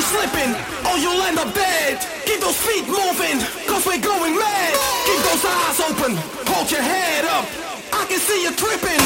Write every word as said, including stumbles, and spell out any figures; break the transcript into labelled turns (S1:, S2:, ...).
S1: slipping or you'll end up dead. Keep those feet moving, cause we're going mad. Keep those eyes open, hold your head up. I can see you tripping.